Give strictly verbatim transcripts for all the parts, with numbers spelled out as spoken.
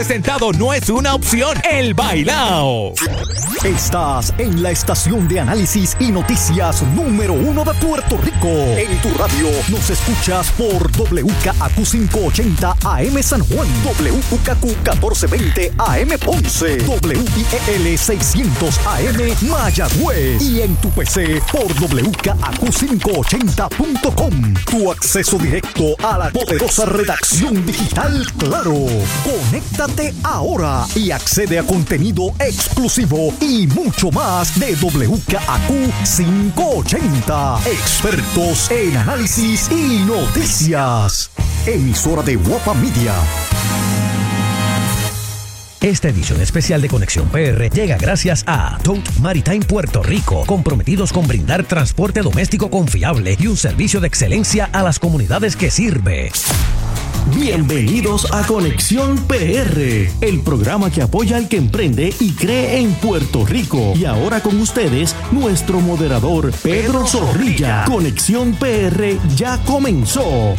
Sentado no es una opción. El bailao. Estás en la estación de análisis y noticias número uno de Puerto Rico. En tu radio nos escuchas por W K A Q quinientos ochenta A M San Juan, W U K Q catorce veinte A M Ponce, W I E L seiscientos A M Mayagüez y en tu P C por W K A Q quinientos ochenta punto com. Tu acceso directo a la poderosa redacción digital Claro. Conéctate ahora y accede a contenido exclusivo y mucho más de W K A Q quinientos ochenta. Expertos en análisis y noticias. Emisora de Guapa Media. Esta edición especial de Conexión P R llega gracias a Tote Maritime Puerto Rico, comprometidos con brindar transporte doméstico confiable y un servicio de excelencia a las comunidades que sirve. Bienvenidos a Conexión P R, el programa que apoya al que emprende y cree en Puerto Rico. Y ahora con ustedes, nuestro moderador, Pedro Zorrilla. Conexión P R ya comenzó.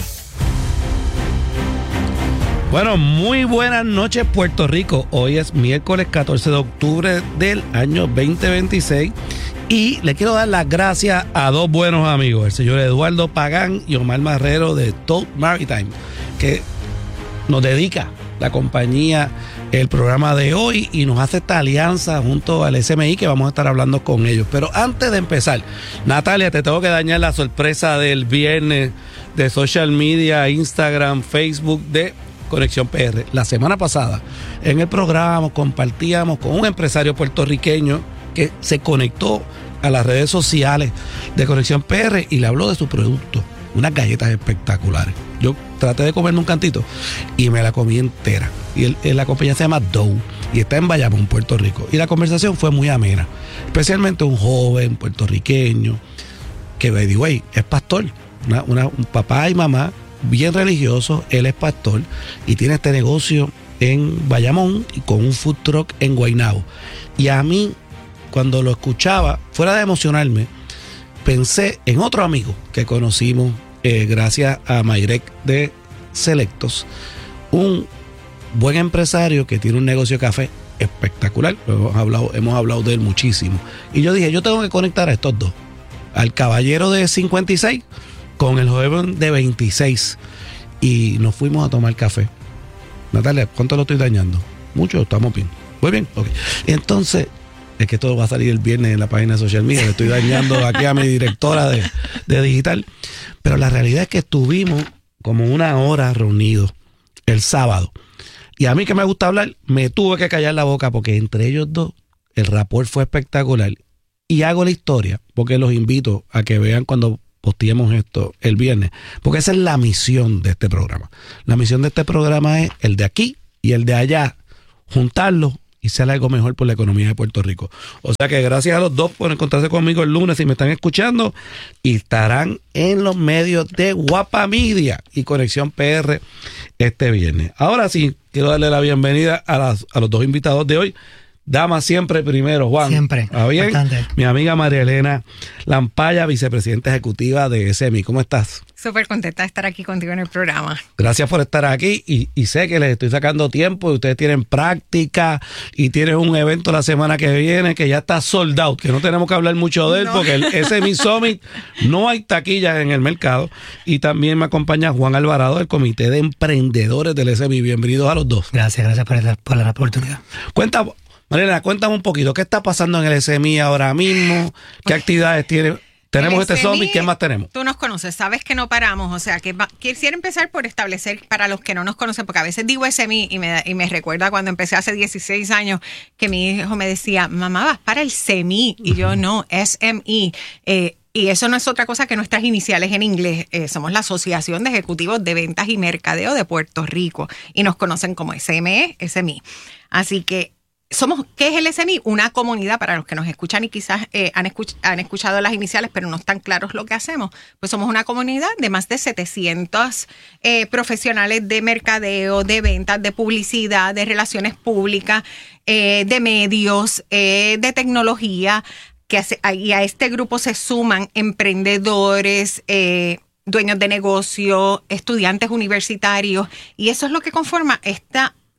Bueno, muy buenas noches, Puerto Rico. Hoy es miércoles catorce de octubre del año veinte veintiséis y le quiero dar las gracias a dos buenos amigos, el señor Eduardo Pagán y Omar Marrero de Tote Maritime, que nos dedica la compañía el programa de hoy y nos hace esta alianza junto al S M I que vamos a estar hablando con ellos. Pero antes de empezar, Natalia, te tengo que dañar la sorpresa del viernes de social media, Instagram, Facebook de Conexión P R. La semana pasada en el programa compartíamos con un empresario puertorriqueño que se conectó a las redes sociales de Conexión P R y le habló de su producto, unas galletas espectaculares. Yo traté de comerme un cantito y me la comí entera. Y el, el, la compañía se llama Dough y está en Bayamón, Puerto Rico. Y la conversación fue muy amena, especialmente un joven puertorriqueño que, by the way, es pastor, una, una, un papá y mamá bien religioso. Él es pastor y tiene este negocio en Bayamón y con un food truck en Guaynabo. Y a mí, cuando lo escuchaba, fuera de emocionarme, pensé en otro amigo que conocimos eh, gracias a Mayrek de Selectos, un buen empresario que tiene un negocio de café espectacular. Hemos hablado, hemos hablado de él muchísimo. Y yo dije, yo tengo que conectar a estos dos, al caballero de cincuenta y seis con el joven de veintiséis, y nos fuimos a tomar café. Natalia, ¿cuánto lo estoy dañando? Mucho, estamos bien. Muy bien, ok. Entonces, es que todo va a salir el viernes en la página de social media. Le estoy dañando aquí a mi directora de, de digital. Pero la realidad es que estuvimos como una hora reunidos el sábado. Y a mí, que me gusta hablar, me tuve que callar la boca porque entre ellos dos el rapport fue espectacular. Y hago la historia porque los invito a que vean cuando posteemos esto el viernes, porque esa es la misión de este programa. La misión de este programa es el de aquí y el de allá, juntarlos y ser algo mejor por la economía de Puerto Rico. O sea que gracias a los dos por encontrarse conmigo el lunes si me están escuchando, y estarán en los medios de Guapa Media y Conexión P R este viernes. Ahora sí, quiero darle la bienvenida a, las, a los dos invitados de hoy. Dama siempre primero, Juan. Siempre. ¿Está bien? Bastante. Mi amiga María Elena Lampaya, vicepresidenta ejecutiva de S M I. ¿Cómo estás? Súper contenta de estar aquí contigo en el programa. Gracias por estar aquí y, y sé que les estoy sacando tiempo y ustedes tienen práctica y tienen un evento la semana que viene que ya está sold out, que no tenemos que hablar mucho de él no. porque el S M I Summit no hay taquillas en el mercado. Y también me acompaña Juan Alvarado del Comité de Emprendedores del S M I. Bienvenidos a los dos. Gracias, gracias por la, por la oportunidad. Cuenta, Mariela, cuéntame un poquito, ¿qué está pasando en el S M I ahora mismo? ¿Qué pues, actividades tiene? Tenemos este summit, ¿qué más tenemos? Tú nos conoces, sabes que no paramos, o sea, que va, quisiera empezar por establecer, para los que no nos conocen, porque a veces digo S M I y me, y me recuerda cuando empecé hace dieciséis años, que mi hijo me decía, mamá, vas para el S M I, y yo no, S M I, eh, y eso no es otra cosa que nuestras iniciales en inglés. Eh, somos la Asociación de Ejecutivos de Ventas y Mercadeo de Puerto Rico, y nos conocen como S M E, S M I. Así que somos, ¿qué es el S M I? Una comunidad, para los que nos escuchan y quizás eh, han, escuch- han escuchado las iniciales, pero no están claros lo que hacemos. Pues somos una comunidad de más de setecientos eh, profesionales de mercadeo, de ventas, de publicidad, de relaciones públicas, eh, de medios, eh, de tecnología, que hace, y a este grupo se suman emprendedores, eh, dueños de negocio, estudiantes universitarios, y eso es lo que conforma esta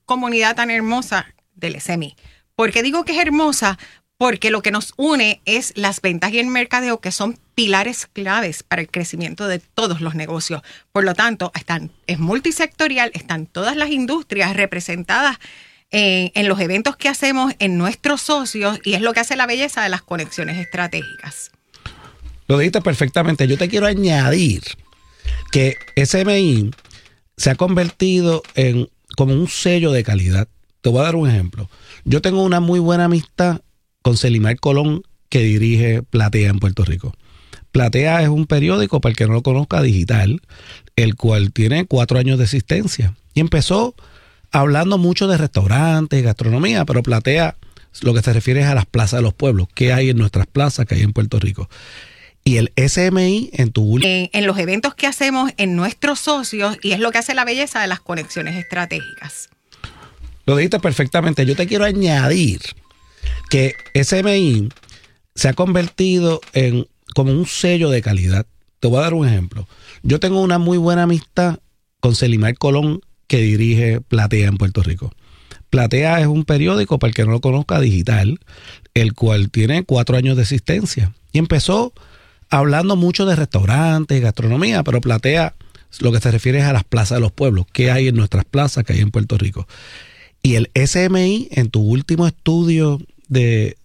comunidad tan hermosa del S M I. ¿Por qué digo que es hermosa? Porque lo que nos une es las ventas y el mercadeo, que son pilares claves para el crecimiento de todos los negocios. Por lo tanto, están, es multisectorial, están todas las industrias representadas en, en los eventos que hacemos en nuestros socios, y es lo que hace la belleza de las conexiones estratégicas. Lo dijiste perfectamente. Yo te quiero añadir que S M I se ha convertido en como un sello de calidad. Te voy a dar un ejemplo. Yo tengo una muy buena amistad con Celimar Colón, que dirige Platea en Puerto Rico. Platea es un periódico, para el que no lo conozca, digital, el cual tiene cuatro años de existencia. Y empezó hablando mucho de restaurantes, gastronomía, pero Platea lo que se refiere es a las plazas de los pueblos. ¿Qué hay en nuestras plazas que hay en Puerto Rico? Y el S M I en tu... En, en los eventos que hacemos en nuestros socios, y es lo que hace la belleza de las conexiones estratégicas. Lo dijiste perfectamente. Yo te quiero añadir que S M I se ha convertido en como un sello de calidad. Te voy a dar un ejemplo. Yo tengo una muy buena amistad con Celimar Colón, que dirige Platea en Puerto Rico. Platea es un periódico, para el que no lo conozca, digital, el cual tiene cuatro años de existencia. Y empezó hablando mucho de restaurantes, gastronomía, pero Platea lo que se refiere es a las plazas de los pueblos. ¿Qué hay en nuestras plazas que hay en Puerto Rico? Y el S M I, en tu último estudio de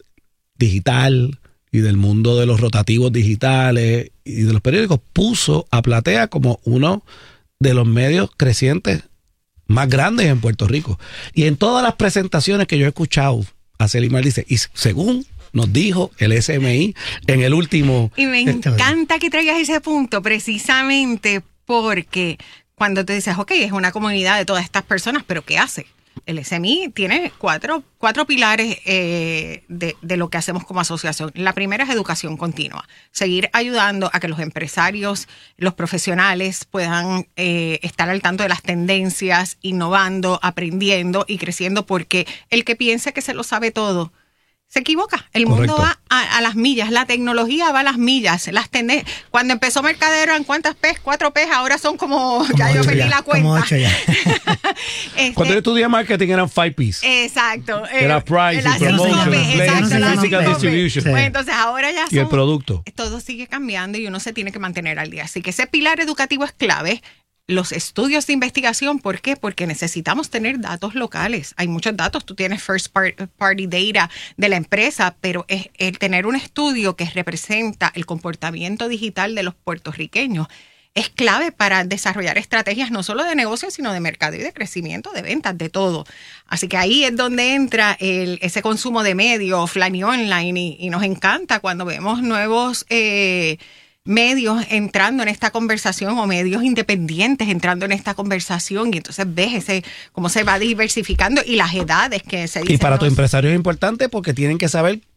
digital y del mundo de los rotativos digitales y de los periódicos, puso a Platea como uno de los medios crecientes más grandes en Puerto Rico. Y en todas las presentaciones que yo he escuchado a Celimar, dice, y según nos dijo el S M I en el último... Y me encanta que traigas ese punto, precisamente porque cuando te dices, ok, es una comunidad de todas estas personas, pero ¿qué hace? El S M I tiene cuatro, cuatro pilares eh, de, de lo que hacemos como asociación. La primera es educación continua. Seguir ayudando a que los empresarios, los profesionales puedan eh, estar al tanto de las tendencias, innovando, aprendiendo y creciendo, porque el que piensa que se lo sabe todo se equivoca. El Correcto. mundo va a, a las millas, la tecnología va a las millas. Las tenden- Cuando empezó Mercadero, ¿en cuántas P's? Cuatro P's, ahora son como, Como ya yo ocho perdí ya, la cuenta. como ocho ya. Este, Cuando yo estudié marketing eran five P's. Exacto. Era Eh, pricing, las promotion, cinco P, inflation, exacto, las physical cinco P. distribution. Pues Sí. entonces ahora ya son, Y el producto. todo sigue cambiando y uno se tiene que mantener al día. Así que ese pilar educativo es clave. Los estudios de investigación, ¿por qué? Porque necesitamos tener datos locales. Hay muchos datos, tú tienes first party data de la empresa, pero es el tener un estudio que representa el comportamiento digital de los puertorriqueños es clave para desarrollar estrategias no solo de negocio, sino de mercado y de crecimiento, de ventas, de todo. Así que ahí es donde entra el, ese consumo de medios, offline y online, y, y nos encanta cuando vemos nuevos eh, medios entrando en esta conversación, o medios independientes entrando en esta conversación, y entonces ves ese cómo se va diversificando y las edades que se dicen. Y para ¿no? tu empresario es importante porque tienen que saber